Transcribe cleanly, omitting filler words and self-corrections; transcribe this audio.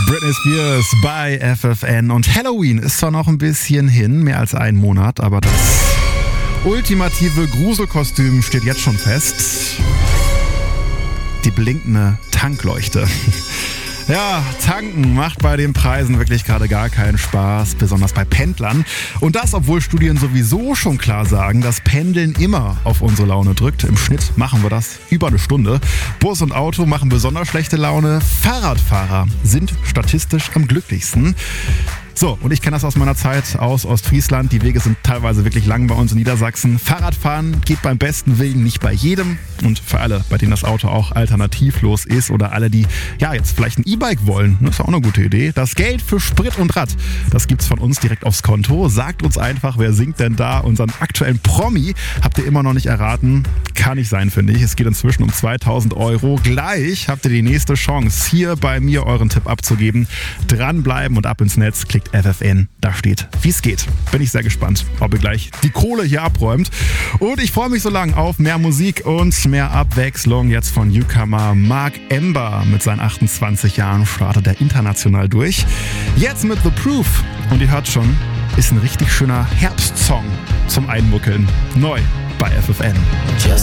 Britney Spears bei FFN. Und Halloween ist zwar noch ein bisschen hin, mehr als einen Monat, aber das ultimative Gruselkostüm steht jetzt schon fest. Die blinkende Tankleuchte. Ja, tanken macht bei den Preisen wirklich gerade gar keinen Spaß, besonders bei Pendlern. Und das, obwohl Studien sowieso schon klar sagen, dass Pendeln immer auf unsere Laune drückt. Im Schnitt machen wir das über eine Stunde. Bus und Auto machen besonders schlechte Laune. Fahrradfahrer sind statistisch am glücklichsten. So, und ich kenne das aus meiner Zeit aus Ostfriesland. Die Wege sind teilweise wirklich lang bei uns in Niedersachsen. Fahrradfahren geht beim besten Willen nicht bei jedem. Und für alle, bei denen das Auto auch alternativlos ist oder alle, die ja jetzt vielleicht ein E-Bike wollen, das ist ja auch eine gute Idee. Das Geld für Sprit und Rad, das gibt's von uns direkt aufs Konto. Sagt uns einfach, wer singt denn da unseren aktuellen Promi? Habt ihr immer noch nicht erraten? Kann nicht sein, finde ich. Es geht inzwischen um 2.000 Euro. Gleich habt ihr die nächste Chance, hier bei mir euren Tipp abzugeben. Dranbleiben und ab ins Netz. Klickt FFN, da steht, wie es geht. Bin ich sehr gespannt, ob ihr gleich die Kohle hier abräumt. Und ich freue mich so lang auf mehr Musik und mehr Abwechslung. Jetzt von Newcomer Mark Ember. Mit seinen 28 Jahren startet er international durch. Jetzt mit The Proof. Und ihr hört schon, ist ein richtig schöner Herbstsong zum Einmuckeln. Neu bei FFN.